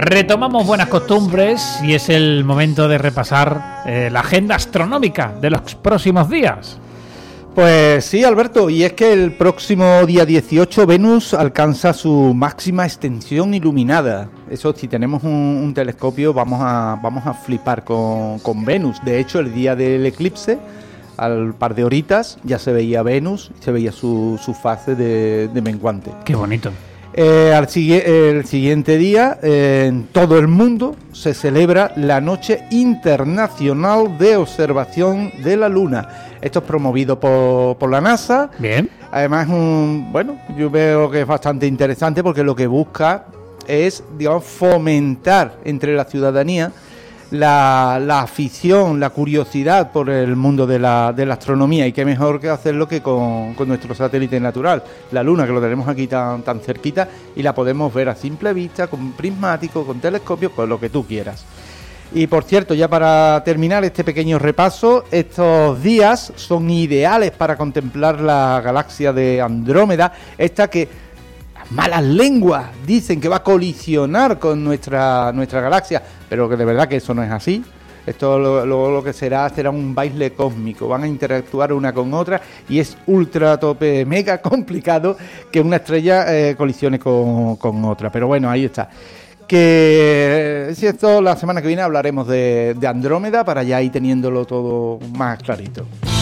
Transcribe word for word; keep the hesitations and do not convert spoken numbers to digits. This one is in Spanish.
Retomamos buenas costumbres y es el momento de repasar eh, la agenda astronómica de los próximos días. Pues sí, Alberto, y es que el próximo día dieciocho Venus alcanza su máxima extensión iluminada. Eso, si tenemos un, un telescopio, vamos a, vamos a flipar con, con Venus. De hecho, el día del eclipse, al par de horitas, ya se veía Venus, se veía su, su fase de, de menguante. Qué bonito. Eh, al el siguiente día, eh, en todo el mundo, se celebra la Noche Internacional de Observación de la Luna. Esto es promovido por, por la NASA. Bien. Además, un, bueno, yo veo que es bastante interesante porque lo que busca es, digamos, fomentar entre la ciudadanía la, la afición, la curiosidad por el mundo de la, de la astronomía, y qué mejor que hacerlo que con, con nuestro satélite natural, la Luna, que lo tenemos aquí tan, tan cerquita y la podemos ver a simple vista, con prismático, con telescopio, con lo que tú quieras. Y por cierto, ya para terminar este pequeño repaso, estos días son ideales para contemplar la galaxia de Andrómeda, esta que malas lenguas dicen que va a colisionar con nuestra nuestra galaxia, pero que de verdad que eso no es así. Esto lo, lo, lo que será será un baile cósmico, van a interactuar una con otra y es ultra tope mega complicado que una estrella eh, colisione con, con otra, pero bueno, ahí está. Que si esto la semana que viene hablaremos de, de Andrómeda para ya ir teniéndolo todo más clarito.